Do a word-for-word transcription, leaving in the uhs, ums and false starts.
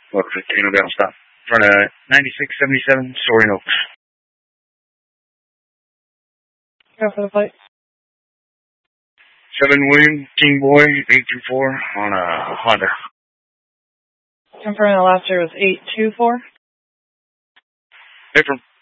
Look, fifteen will be on stop. In front of ninety-six seventy-seven, Soaring Oaks. Go for the flight. seven William, King Boy, eight two four on a Honda. Confirming the last year was eight two four. Different.